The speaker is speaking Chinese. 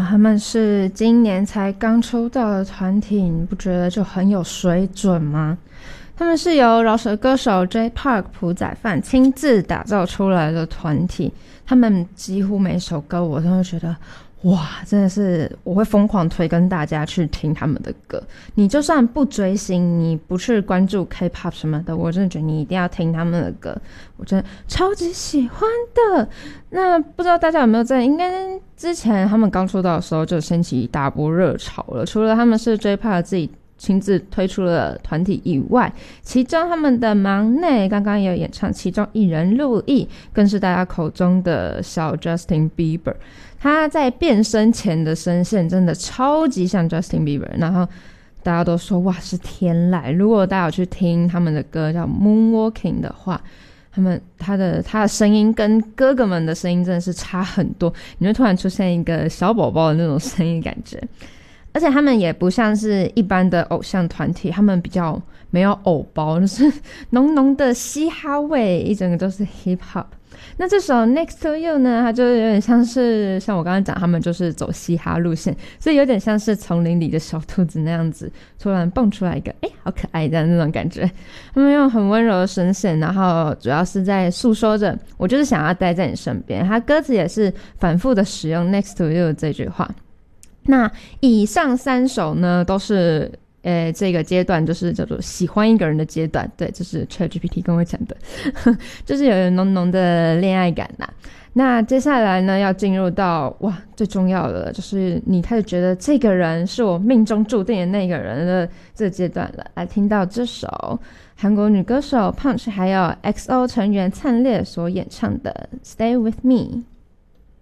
他们是今年才刚出道的团体，你不觉得就很有水准吗？他们是由饶舌歌手 J.Park 朴宰范亲自打造出来的团体，他们几乎每首歌我都会觉得哇，真的是我会疯狂推跟大家去听他们的歌。你就算不追星，你不去关注 K-pop 什么的，我真的觉得你一定要听他们的歌，我真的超级喜欢的。那不知道大家有没有在应该之前他们刚出道的时候就掀起一大波热潮了，除了他们是 J.Park 自己亲自推出了团体以外，其中他们的忙内刚刚也有演唱其中一人陆毅，更是大家口中的小 Justin Bieber。他在变声前的声线真的超级像 Justin Bieber， 然后大家都说哇是天籁。如果大家有去听他们的歌叫 Moonwalking 的话，他的声音跟哥哥们的声音真的是差很多，你会突然出现一个小宝宝的那种声音感觉。而且他们也不像是一般的偶像团体，他们比较没有偶包，就是浓浓的嘻哈味，一整个都是 hip hop。那这首 Next to You 呢，它就有点像我刚刚讲，他们就是走嘻哈路线，所以有点像是丛林里的小兔子那样子，突然蹦出来一个好可爱的那种感觉。他们用很温柔的声线，然后主要是在诉说着我就是想要待在你身边。他歌词也是反复的使用 Next to You 这句话。那以上3首呢都是这个阶段就是叫做喜欢一个人的阶段，对，这是 ChatGPT 跟我讲的就是有浓浓的恋爱感啦。那接下来呢要进入到最重要的就是你开始觉得这个人是我命中注定的那个人的这个阶段了。来听到这首韩国女歌手 Punch 还有 XO 成员灿烈所演唱的 Stay With Me。